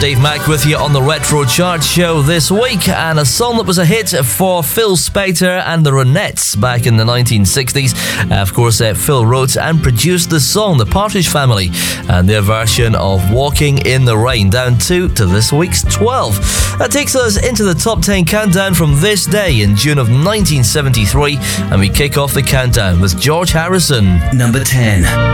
Dave Mack with you on the Retro Chart Show this week, and a song that was a hit for Phil Spector and the Ronettes back in the 1960s. Of course, Phil wrote and produced the song, The Partridge Family, and their version of Walking in the Rain, down 2 to this week's 12. That takes us into the top 10 countdown from this day in June of 1973, and we kick off the countdown with George Harrison. Number 10.